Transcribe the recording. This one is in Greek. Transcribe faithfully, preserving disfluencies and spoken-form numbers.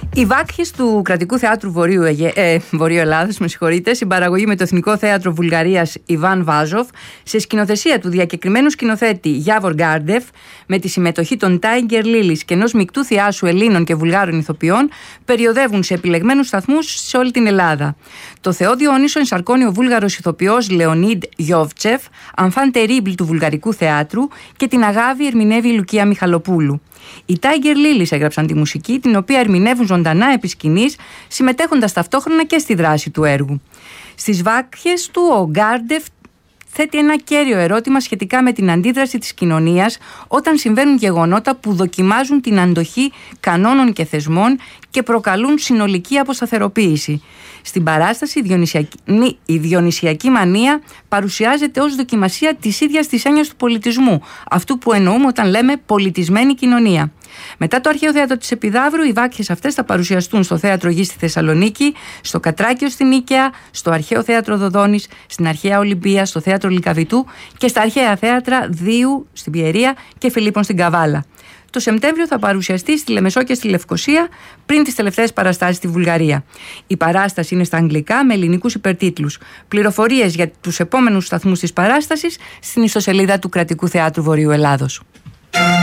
Οι Βάκχες του Κρατικού Θεάτρου Βορείου, ε, Βορείου Ελλάδος, με συγχωρείτε, συμπαραγωγή με το Εθνικό Θέατρο Βουλγαρίας Ιβάν Βάζοφ, σε σκηνοθεσία του διακεκριμένου σκηνοθέτη Γιάβορ Γκάρντεφ, με τη συμμετοχή των Τάιγκερ Λίλις και ενός μεικτού θειάσου Ελλήνων και Βουλγάρων ηθοποιών, περιοδεύουν σε επιλεγμένους σταθμούς σε όλη την Ελλάδα. Το Θεό Διόνυσο ενσαρκώνει ο Βούλγαρος ηθοποιός Λεωνίντ Γιόβτσεφ, αμφάν τερίμπλ του Βουλγαρικού Θεάτρου, και την Αγάβη ερμηνεύει η Λουκία Μιχαλοπούλου. Οι Tiger Lilies έγραψαν τη μουσική, την οποία ερμηνεύουν ζωντανά επί σκηνής, συμμετέχοντας ταυτόχρονα και στη δράση του έργου. Στις Βάκχες του, ο Γκάρντεφ θέτει ένα κέριο ερώτημα σχετικά με την αντίδραση της κοινωνίας όταν συμβαίνουν γεγονότα που δοκιμάζουν την αντοχή κανόνων και θεσμών και προκαλούν συνολική αποσταθεροποίηση. Στην παράσταση η διονυσιακή, η διονυσιακή μανία παρουσιάζεται ως δοκιμασία της ίδιας της έννοιας του πολιτισμού, αυτού που εννοούμε όταν λέμε πολιτισμένη κοινωνία. Μετά το Αρχαίο Θέατρο της Επιδαύρου, οι Βάκχες αυτές θα παρουσιαστούν στο Θέατρο Γης στη Θεσσαλονίκη, στο Κατράκιο στην Νίκαια, στο Αρχαίο Θέατρο Δοδόνης, στην Αρχαία Ολυμπία, στο Θέατρο Λυκαβητού και στα Αρχαία Θέατρα Δίου στην Πιερία και Φιλίππων στην Καβάλα. Το Σεπτέμβριο θα παρουσιαστεί στη Λεμεσό και στη Λευκοσία, πριν τις τελευταίες παραστάσεις στη Βουλγαρία. Η παράσταση είναι στα αγγλικά με ελληνικούς υπερτίτλους. Πληροφορίες για τους επόμενους σταθμούς της παράστασης στην ιστοσελίδα του Κρατικού Θεάτρου Βορείου Ελλάδος.